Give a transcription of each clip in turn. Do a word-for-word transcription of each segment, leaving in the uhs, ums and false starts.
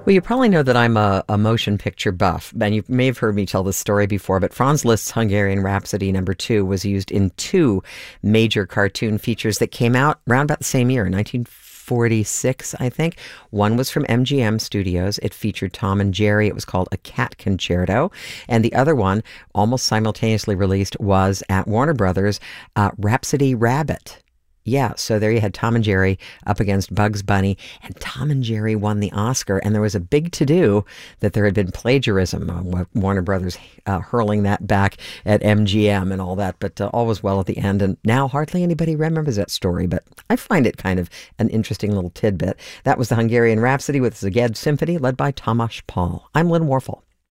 Well, you probably know that I'm a, a motion picture buff, and you may have heard me tell this story before, but Franz Liszt's Hungarian Rhapsody number two was used in two major cartoon features that came out around about the same year, in nineteen forty-six, I think. One was from M G M Studios. It featured Tom and Jerry. It was called A Cat Concerto. And the other one, almost simultaneously released, was at Warner Brothers, uh, Rhapsody Rabbit. Yeah, so there you had Tom and Jerry up against Bugs Bunny, and Tom and Jerry won the Oscar, and there was a big to-do that there had been plagiarism, uh, Warner Brothers uh, hurling that back at M G M and all that, but uh, all was well at the end, and now hardly anybody remembers that story, but I find it kind of an interesting little tidbit. That was the Hungarian Rhapsody with Szeged Symphony, led by Tamás Paul. I'm Lynn Warfel.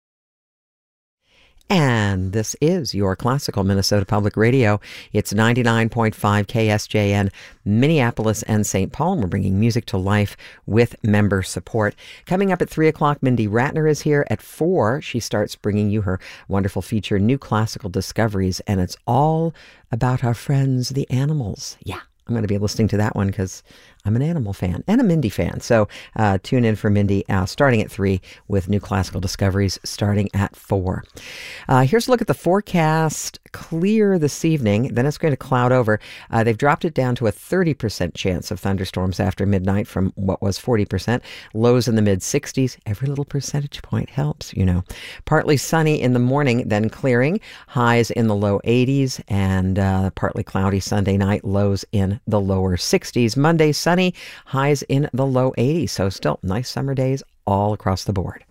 And this is your classical Minnesota Public Radio. It's ninety-nine point five K S J N, Minneapolis and Saint Paul. And we're bringing music to life with member support. Coming up at three o'clock, Mindy Ratner is here. At four, she starts bringing you her wonderful feature, New Classical Discoveries. And it's all about our friends, the animals. Yeah, I'm going to be listening to that one because I'm an animal fan and a Mindy fan. So uh, tune in for Mindy uh, starting at three with New Classical Discoveries starting at four. Uh, here's a look at the forecast. Clear this evening. Then it's going to cloud over. Uh, they've dropped it down to a thirty percent chance of thunderstorms after midnight from what was forty percent. Lows in the mid sixties. Every little percentage point helps, you know. Partly sunny in the morning, then clearing. Highs in the low eighties and uh, partly cloudy Sunday night. Lows in the lower sixties. Monday, sunny. Highs in the low eighties. So still nice summer days all across the board.